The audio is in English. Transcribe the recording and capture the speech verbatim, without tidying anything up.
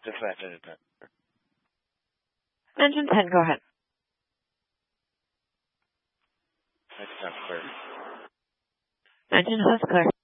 Just mention it. Mention ten, go ahead. Mention Hustler. Mention Hustler.